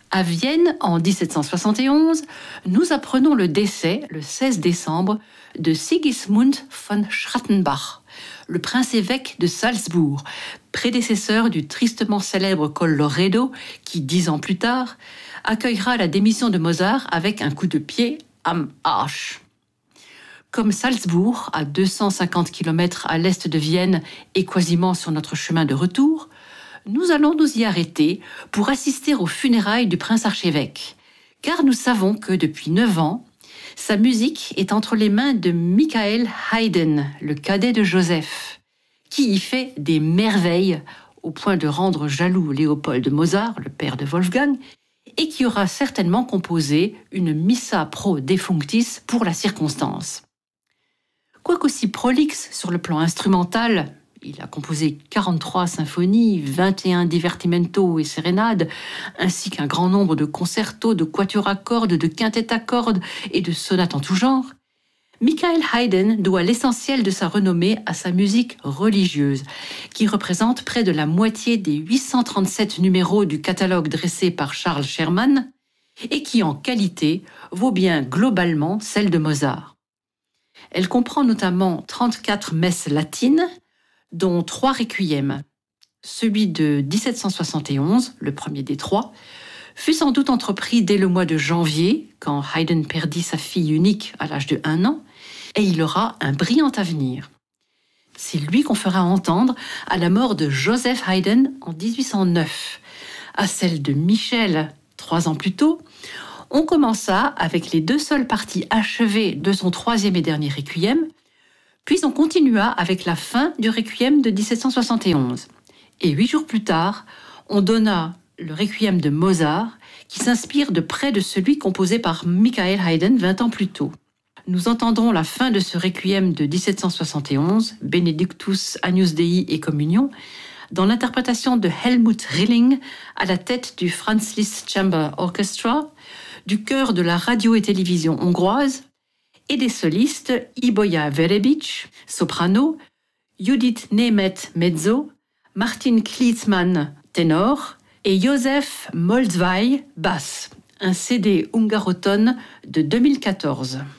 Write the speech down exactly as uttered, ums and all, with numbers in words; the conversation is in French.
À Vienne, en dix-sept cent soixante et onze, nous apprenons le décès, le seize décembre, de Sigismund von Schrattenbach, le prince-évêque de Salzbourg, prédécesseur du tristement célèbre Colloredo, qui, dix ans plus tard, accueillera la démission de Mozart avec un coup de pied am Arsch. Comme Salzbourg, à deux cent cinquante kilomètres à l'est de Vienne et quasiment sur notre chemin de retour, nous allons nous y arrêter pour assister aux funérailles du prince-archevêque, car nous savons que depuis neuf ans, sa musique est entre les mains de Michael Haydn, le cadet de Joseph, qui y fait des merveilles au point de rendre jaloux Léopold Mozart, le père de Wolfgang, et qui aura certainement composé une Missa pro defunctis pour la circonstance. Quoiqu'aussi prolixe sur le plan instrumental, il a composé quarante-trois symphonies, vingt et un divertimento et sérénades, ainsi qu'un grand nombre de concertos, de quatuors à cordes, de quintettes à cordes et de sonates en tout genre. Michael Haydn doit l'essentiel de sa renommée à sa musique religieuse, qui représente près de la moitié des huit cent trente-sept numéros du catalogue dressé par Charles Sherman, et qui, en qualité, vaut bien globalement celle de Mozart. Elle comprend notamment trente-quatre messes latines, dont trois requiems. Celui de dix-sept cent soixante et onze, le premier des trois, fut sans doute entrepris dès le mois de janvier, quand Haydn perdit sa fille unique à l'âge de un an, et il aura un brillant avenir. C'est lui qu'on fera entendre à la mort de Joseph Haydn en dix-huit cent neuf. À celle de Michel, trois ans plus tôt, on commença avec les deux seules parties achevées de son troisième et dernier requiem, puis on continua avec la fin du requiem de dix-sept cent soixante et onze. Et huit jours plus tard, on donna le requiem de Mozart, qui s'inspire de près de celui composé par Michael Haydn vingt ans plus tôt. Nous entendrons la fin de ce requiem de dix-sept cent soixante et onze, Benedictus, Agnus Dei et Communion, dans l'interprétation de Helmut Rilling à la tête du Franz Liszt Chamber Orchestra, du chœur de la radio et télévision hongroise, et des solistes Iboya Verebic, soprano, Judith Nemeth, mezzo, Martin Klitzmann, ténor, et Josef Moldzweig, basse. Un C D Hungaroton de deux mille quatorze.